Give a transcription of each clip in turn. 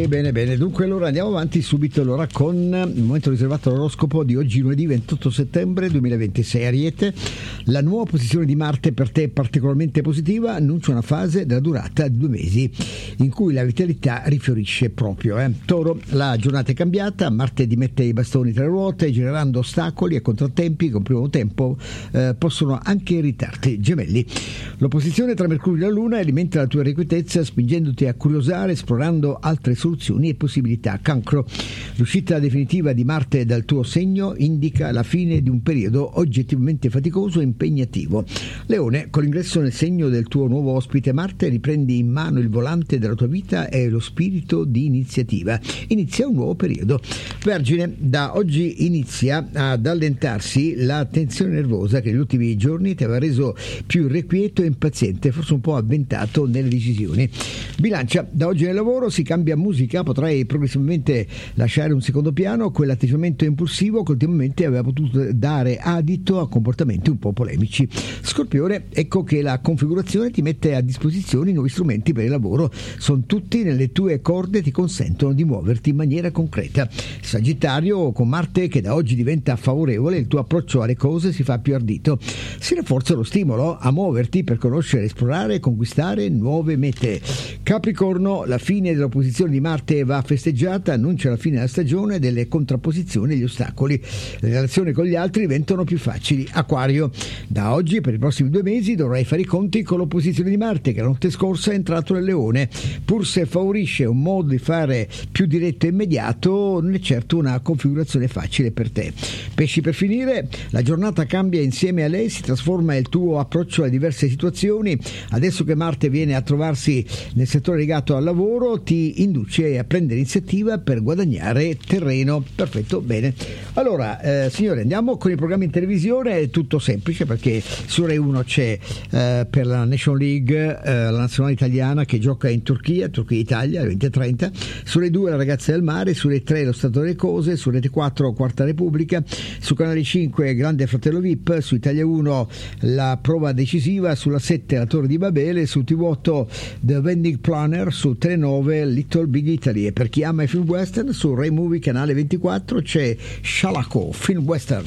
Bene. Dunque allora andiamo avanti subito allora con il momento riservato all'oroscopo di oggi, lunedì 28 settembre 2026. Ariete, la nuova posizione di Marte per te è particolarmente positiva, annuncia una fase della durata di 2 mesi in cui la vitalità rifiorisce proprio. Toro, la giornata è cambiata, Marte dimette i bastoni tra le ruote, generando ostacoli e contrattempi che un primo tempo possono anche irritarti. Gemelli, l'opposizione tra Mercurio e la Luna alimenta la tua irrequietezza, spingendoti a curiosare, esplorando altre soluzioni e possibilità. Cancro, l'uscita definitiva di Marte dal tuo segno indica la fine di un periodo oggettivamente faticoso e impegnativo. Leone, con l'ingresso nel segno del tuo nuovo ospite Marte riprendi in mano il volante della tua vita e lo spirito di iniziativa. Inizia un nuovo periodo. Vergine, da oggi inizia ad allentarsi la tensione nervosa che negli ultimi giorni ti aveva reso più irrequieto e impaziente, forse un po' avventato nelle decisioni. Bilancia, da oggi nel lavoro si cambia musica, potrai progressivamente lasciare un secondo piano quell'atteggiamento impulsivo che ultimamente aveva potuto dare adito a comportamenti un po' polemici. Scorpione, ecco che la configurazione ti mette a disposizione nuovi strumenti per il lavoro, sono tutti nelle tue corde e ti consentono di muoverti in maniera concreta. Sagittario, con Marte che da oggi diventa favorevole, il tuo approccio alle cose si fa più ardito, si rafforza lo stimolo a muoverti per conoscere, esplorare e conquistare nuove mete. Capricorno, la fine dell'opposizione di Marte va festeggiata, annuncia la fine della stagione delle contrapposizioni e gli ostacoli. Le relazioni con gli altri diventano più facili. Acquario, da oggi per i prossimi 2 mesi dovrai fare i conti con l'opposizione di Marte che la notte scorsa è entrato nel Leone. Pur se favorisce un modo di fare più diretto e immediato, non è certo una configurazione facile per te. Pesci, per finire, la giornata cambia insieme a lei, si trasforma il tuo approccio alle diverse situazioni. Adesso che Marte viene a trovarsi nel settore legato al lavoro, ti induce a prendere iniziativa per guadagnare terreno. Perfetto, bene. Allora, signore, andiamo con i programmi in televisione. È tutto semplice perché su Rai 1 c'è per la Nation League la nazionale italiana che gioca in Turchia-Italia alle 20:30. Su Rai 2 la ragazza del mare, su Rai 3 lo stato delle cose, su Rete 4 Quarta Repubblica, su Canale 5 Grande Fratello VIP, su Italia 1 la prova decisiva, sulla 7 la Torre di Babele, su TV8 The Wedding Planner, su Telenove Little Big Italy. E per chi ama i film western, su Rai Movie Canale 24 c'è Shalako, film western.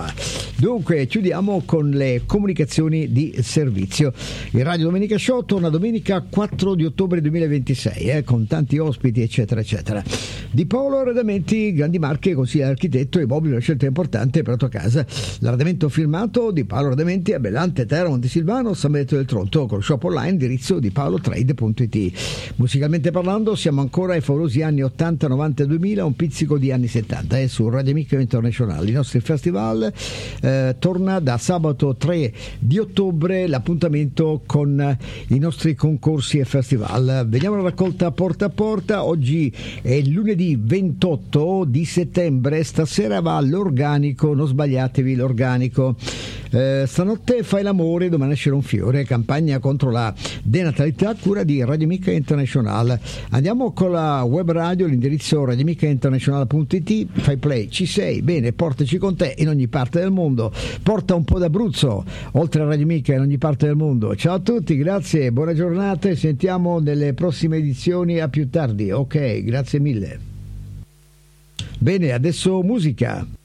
Dunque chiudiamo con le comunicazioni di servizio. Il Radio Domenica Show torna domenica 4 di ottobre 2026 con tanti ospiti eccetera eccetera. Di Paolo Arredamenti, grandi marche, consiglia l'architetto e mobili, una scelta importante per la tua casa. L'arredamento firmato di Paolo Arredamenti a Bellante, Terra, Montesilvano, San Benedetto del Tronto, con lo shop online indirizzo di paolotrade.it. Musicalmente parlando siamo ancora ai favolosi anni 80, 90 e 2000, un pizzico di anni 70 su Radio Amica Internazionale. I nostri festival torna da sabato 3 di ottobre l'appuntamento con i nostri concorsi e festival. Vediamo la raccolta porta a porta. Oggi è lunedì 28 di settembre, stasera va l'organico, non sbagliatevi l'organico. Stanotte fai l'amore, domani nascerà un fiore, campagna contro la denatalità, cura di Radio Amica Internazionale. Andiamo con la web radio, l'indirizzo radioamicainternazionale.it. Fai play, ci sei, bene, portaci con te in ogni parte del mondo, porta un po' d'Abruzzo oltre a Radio Amica in ogni parte del mondo. Ciao a tutti, grazie, buona giornata e sentiamo nelle prossime edizioni. A più tardi. Ok, grazie mille. Bene, adesso musica.